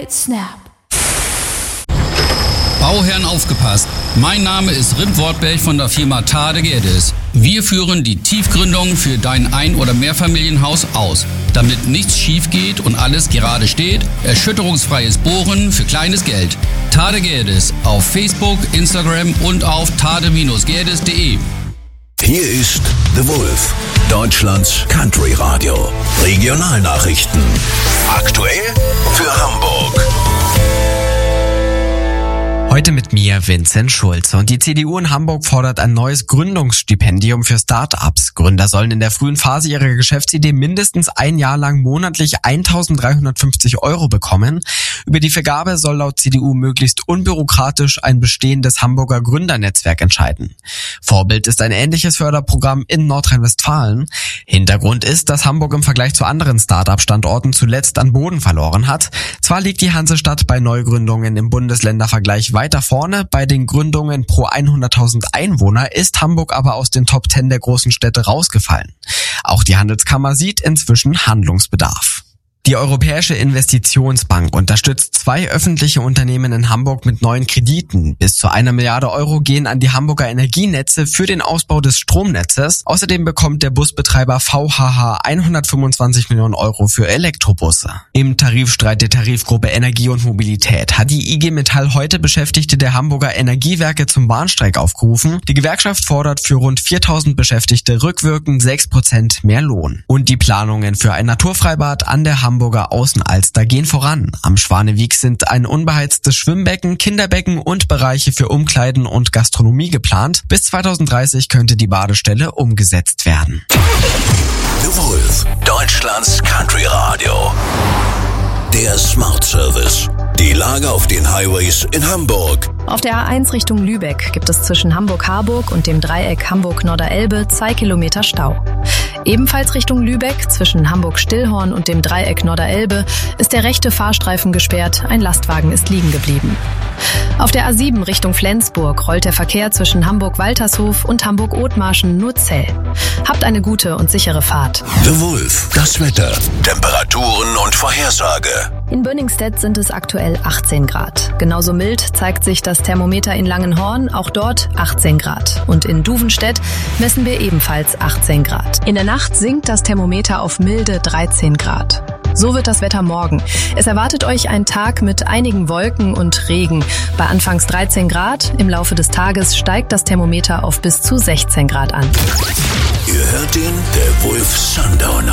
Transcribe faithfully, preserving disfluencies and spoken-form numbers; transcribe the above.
eight snap. Bauherren aufgepasst. Mein Name ist Rip Wortberg von der Firma Tade Gerdes. Wir führen die Tiefgründung für dein Ein- oder Mehrfamilienhaus aus. Damit nichts schief geht und alles gerade steht, erschütterungsfreies Bohren für kleines Geld. Tade Gerdes auf Facebook, Instagram und auf tade Gerdes punkt de. Hier ist The Wolf, Deutschlands Country Radio. Regionalnachrichten. Aktuell für Hamburg. Heute mit mir Vincent Schulze. Und die C D U in Hamburg fordert ein neues Gründungsstipendium für Start-ups. Gründer sollen in der frühen Phase ihrer Geschäftsidee mindestens ein Jahr lang monatlich eintausenddreihundertfünfzig Euro bekommen. Über die Vergabe soll laut C D U möglichst unbürokratisch ein bestehendes Hamburger Gründernetzwerk entscheiden. Vorbild ist ein ähnliches Förderprogramm in Nordrhein-Westfalen. Hintergrund ist, dass Hamburg im Vergleich zu anderen Start-up-Standorten zuletzt an Boden verloren hat. Zwar liegt die Hansestadt bei Neugründungen im Bundesländervergleich weiter vorne, bei den Gründungen pro hunderttausend Einwohner ist Hamburg aber aus den Top zehn der großen Städte rausgefallen. Auch die Handelskammer sieht inzwischen Handlungsbedarf. Die Europäische Investitionsbank unterstützt zwei öffentliche Unternehmen in Hamburg mit neuen Krediten. Bis zu einer Milliarde Euro gehen an die Hamburger Energienetze für den Ausbau des Stromnetzes. Außerdem bekommt der Busbetreiber V H H hundertfünfundzwanzig Millionen Euro für Elektrobusse. Im Tarifstreit der Tarifgruppe Energie und Mobilität hat die I G Metall heute Beschäftigte der Hamburger Energiewerke zum Warnstreik aufgerufen. Die Gewerkschaft fordert für rund viertausend Beschäftigte rückwirkend sechs Prozent mehr Lohn. Und die Planungen für ein Naturfreibad an der Hamburger Hamburger Außenalster gehen voran. Am Schwanewieg sind ein unbeheiztes Schwimmbecken, Kinderbecken und Bereiche für Umkleiden und Gastronomie geplant. Bis zweitausenddreißig könnte die Badestelle umgesetzt werden. The Wolf, Deutschlands Country Radio. Der Smart Service. Die Lage auf den Highways in Hamburg. Auf der A eins Richtung Lübeck gibt es zwischen Hamburg-Harburg und dem Dreieck Hamburg-Norderelbe zwei Kilometer Stau. Ebenfalls Richtung Lübeck, zwischen Hamburg-Stillhorn und dem Dreieck Norderelbe, ist der rechte Fahrstreifen gesperrt, ein Lastwagen ist liegen geblieben. Auf der A sieben Richtung Flensburg rollt der Verkehr zwischen Hamburg-Waltershof und Hamburg-Othmarschen nur zäh. Habt eine gute und sichere Fahrt. The Wolf, das Wetter, Temperaturen und Vorhersage. In Bönningstedt sind es aktuell achtzehn Grad. Genauso mild zeigt sich das Thermometer in Langenhorn, auch dort achtzehn Grad. Und in Duvenstedt messen wir ebenfalls achtzehn Grad. In der Nacht sinkt das Thermometer auf milde dreizehn Grad. So wird das Wetter morgen. Es erwartet euch ein Tag mit einigen Wolken und Regen. Bei anfangs dreizehn Grad, im Laufe des Tages steigt das Thermometer auf bis zu sechzehn Grad an. Ihr hört den The Wolf Sundowner.